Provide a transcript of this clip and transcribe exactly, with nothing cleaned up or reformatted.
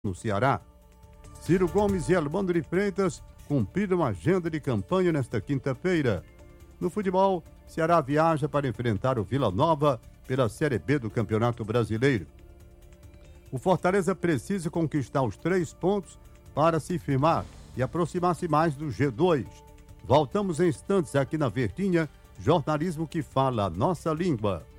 no Ceará. Ciro Gomes e Armando de Freitas cumpriram a agenda de campanha nesta quinta-feira. No futebol, Ceará viaja para enfrentar o Vila Nova pela Série B do Campeonato Brasileiro. O Fortaleza precisa conquistar os três pontos para se firmar e aproximar-se mais do G dois. Voltamos em instantes aqui na Verdinha, jornalismo que fala a nossa língua.